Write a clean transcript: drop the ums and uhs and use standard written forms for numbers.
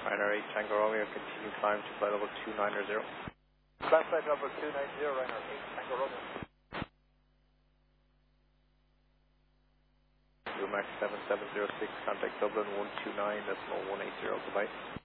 Ryanair 8 Tango Romeo, continue climb to flight level 290. Climb flight level 290, Ryanair 8 Tango Romeo. Max 7706, contact Dublin 129.180, goodbye.